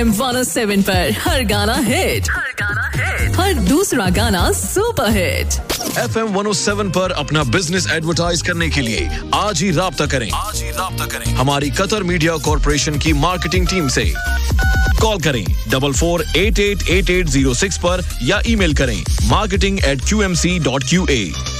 107 पर हर गाना हिट, हर दूसरा गाना सुपर हिट। FM 107 पर अपना बिजनेस एडवर्टाइज करने के लिए आज ही राब्ता करें हमारी कतर मीडिया कॉर्पोरेशन की मार्केटिंग टीम से। कॉल करें 44888806 पर या ईमेल करें marketing@qmc.qa।